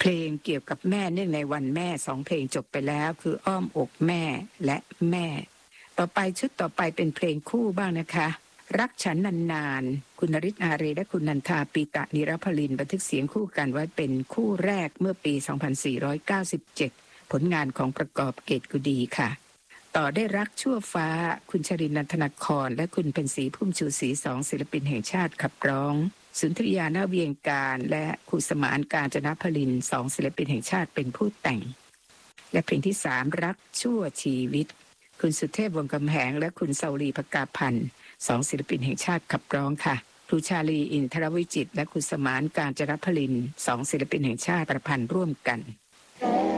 ลงเกี่ยวกับแม่เนื่องในวันแม่2เพลงจบไปแล้วคืออ้อมอกแม่และแม่ต่อไปชุดต่อไปเป็นเพลงคู่บ้างนะคะรักฉันนานๆคุณนฤทธิ์อารีและคุณนันทาปีตะนิรพลินบันทึกเสียงคู่กันไว้เป็นคู่แรกเมื่อปี 2497 ผลงานของประกอบเกตกุดีค่ะต่อได้รักชั่วฟ้าคุณชรินทร์ นันทนครและคุณเพ็ญศรีพุ่มชูศรี2ศิลปินแห่งชาติขับร้องสุนทรียานาเวียงการและครูสมานกาญจนพลิน2ศิลปินแห่งชาติเป็นผู้แต่งและเพลงที่3รักชั่วชีวิตคุณสุเทพวงศ์กำแหงและคุณเสาลีภกาพันธ์2ศิลปินแห่งชาติขับร้องค่ะครูชาลีอินทรวิจิตรและครูสมานกาญจนพลิน2ศิลปินแห่งชาติประพันธ์ร่วมกัน